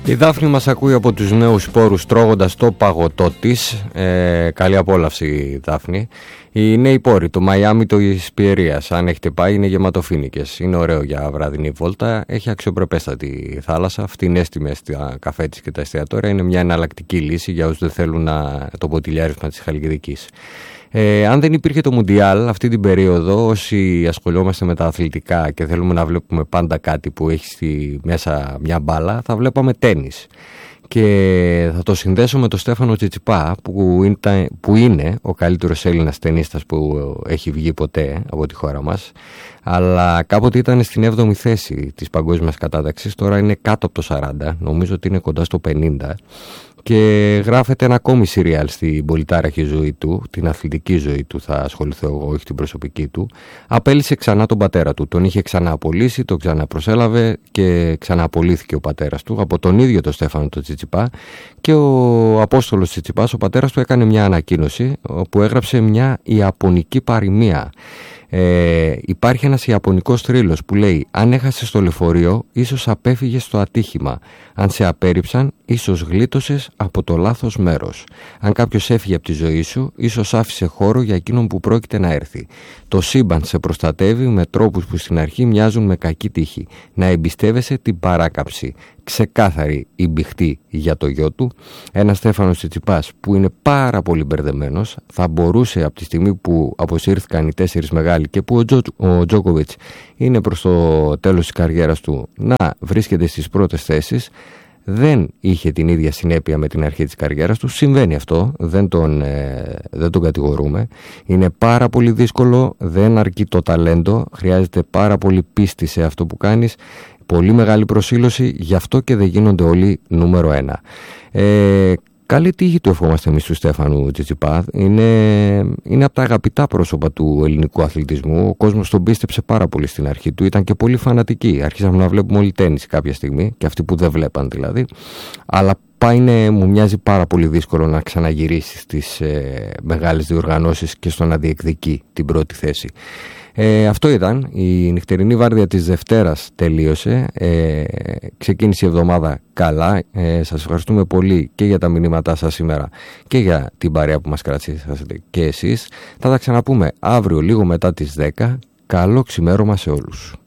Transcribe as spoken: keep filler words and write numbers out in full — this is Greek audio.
Η Δάφνη μας ακούει από τους νέους σπόρους τρώγοντας το παγωτό της. Ε, καλή απόλαυση, Δάφνη. Οι νέοι πόροι, το Μαϊάμι της Πιερίας, αν έχετε πάει, είναι γεμάτο φοίνικες. Είναι ωραίο για βραδινή βόλτα. Έχει αξιοπρεπέστατη θάλασσα. Φτηνές τιμές στα καφέ της και τα εστιατόρια. Είναι μια εναλλακτική λύση για όσους δεν θέλουν να, το ποτηλιάρισμα της Χαλκιδικής. Ε, αν δεν υπήρχε το Μουντιάλ αυτή την περίοδο, όσοι ασχολιόμαστε με τα αθλητικά και θέλουμε να βλέπουμε πάντα κάτι που έχει στη, μέσα μια μπάλα, θα βλέπαμε τένις. Και θα το συνδέσω με τον Στέφανο Τσιτσιπά, που είναι, που είναι ο καλύτερος Έλληνας τενίστας που έχει βγει ποτέ από τη χώρα μας. Αλλά κάποτε ήταν στην έβδομη θέση της παγκόσμιας κατάταξης, τώρα είναι κάτω από το σαράντα, νομίζω ότι είναι κοντά στο πενήντα. Και γράφεται ένα ακόμη σιριάλ στην πολυτάραχη ζωή του, την αθλητική ζωή του θα ασχοληθώ εγώ, όχι την προσωπική του. Απέλυσε ξανά τον πατέρα του, τον είχε ξανααπολύσει, τον ξαναπροσέλαβε και ξανααπολύθηκε ο πατέρας του από τον ίδιο τον Στέφανο τον Τσιτσιπά. Και ο Απόστολος Τσιτσιπάς, ο πατέρας του, έκανε μια ανακοίνωση που έγραψε μια ιαπωνική παροιμία. Ε, υπάρχει ένας ιαπωνικός θρύλος που λέει: αν έχασες το λεωφορείο, ίσως απέφυγες στο ατύχημα. Αν σε απέρριψαν, ίσως γλίτωσες από το λάθος μέρος. Αν κάποιος έφυγε από τη ζωή σου, ίσως άφησε χώρο για εκείνον που πρόκειται να έρθει. Το σύμπαν σε προστατεύει με τρόπους που στην αρχή μοιάζουν με κακή τύχη. Να εμπιστεύεσαι την παράκαμψη. Ξεκάθαρη η μπηχτή για το γιο του. Ένας Στέφανος Τσιτσιπάς που είναι πάρα πολύ μπερδεμένος, θα μπορούσε από τη στιγμή που αποσύρθηκαν οι τέσσερις μεγάλοι και που ο, Τζο, ο Τζόκοβιτς είναι προς το τέλος της καριέρας του, να βρίσκεται στις πρώτες θέσεις. Δεν είχε την ίδια συνέπεια με την αρχή της καριέρας του. Συμβαίνει αυτό, δεν τον, ε, δεν τον κατηγορούμε. Είναι πάρα πολύ δύσκολο, δεν αρκεί το ταλέντο, χρειάζεται πάρα πολύ πίστη σε αυτό που κάνεις, πολύ μεγάλη προσήλωση, γι' αυτό και δεν γίνονται όλοι νούμερο ένα. Ε, καλή τύχη του ευχόμαστε εμείς του Στέφανου Τσιτσιπά. Είναι, είναι από τα αγαπητά πρόσωπα του ελληνικού αθλητισμού. Ο κόσμος τον πίστεψε πάρα πολύ στην αρχή του. Ήταν και πολύ φανατικοί. Αρχίσαμε να βλέπουμε όλοι τένις κάποια στιγμή, και αυτοί που δεν βλέπαν δηλαδή. Αλλά είναι, μου μοιάζει πάρα πολύ δύσκολο να ξαναγυρίσει στις ε, μεγάλες διοργανώσεις και στο να διεκδικεί την πρώτη θέση. Ε, αυτό ήταν. Η νυχτερινή βάρδια της Δευτέρας τελείωσε. Ε, ξεκίνησε η εβδομάδα καλά. Ε, σας ευχαριστούμε πολύ και για τα μηνύματά σας σήμερα και για την παρέα που μας κρατήσατε και εσείς. Θα τα ξαναπούμε αύριο λίγο μετά τις δέκα. Καλό ξημέρωμα σε όλους.